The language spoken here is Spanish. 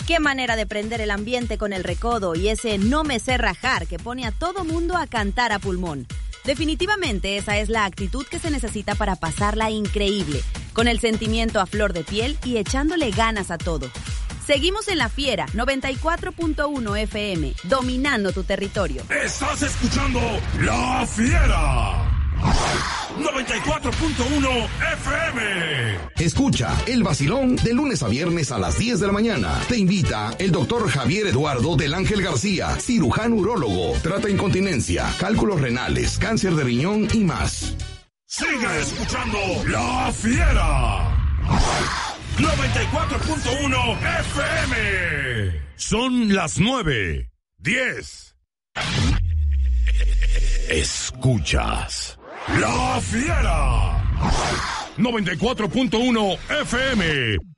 Qué manera de prender el ambiente con el recodo y ese no me sé rajar que pone a todo mundo a cantar a pulmón. Definitivamente esa es la actitud que se necesita para pasarla increíble, con el sentimiento a flor de piel y echándole ganas a todo. Seguimos en La Fiera 94.1 FM, dominando tu territorio. Estás escuchando La Fiera 94.1 FM. Escucha El Vacilón de lunes a viernes a las 10 de la mañana. Te invita el doctor Javier Eduardo del Ángel García, cirujano urólogo. Trata incontinencia, cálculos renales, cáncer de riñón y más. Sigue escuchando La Fiera 94.1 FM. Son las 9:10. Escuchas La Fiera 94.1 FM.